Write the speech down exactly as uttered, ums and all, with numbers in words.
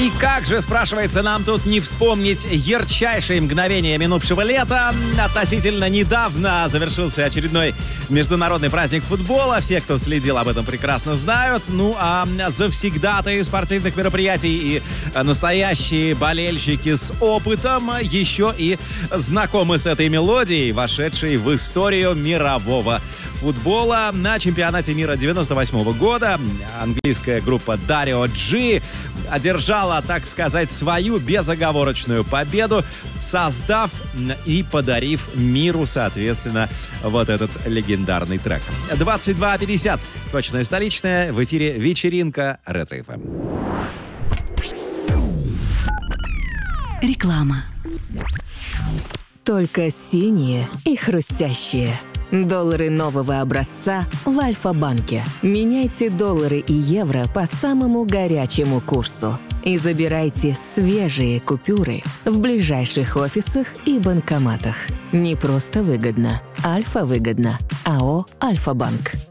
И как же, спрашивается, нам тут не вспомнить ярчайшие мгновения минувшего лета. Относительно недавно завершился очередной международный праздник футбола. Все, кто следил, об этом прекрасно знают. Ну, а завсегдатаи спортивных мероприятий и настоящие болельщики с опытом еще и знакомы с этой мелодией, вошедшей в историю мирового футбола. На чемпионате мира девяносто восьмого года английская группа Dario G одержала, так сказать, свою безоговорочную победу, создав и подарив миру, соответственно, вот этот легендарный трек. двадцать два пятьдесят. Точная столичная. В эфире вечеринка Ретро-эф эм. Реклама. Только синие и хрустящие. Доллары нового образца в Альфа-банке. Меняйте доллары и евро по самому горячему курсу. И забирайте свежие купюры в ближайших офисах и банкоматах. Не просто выгодно. Альфа-выгодно. АО «Альфа-банк».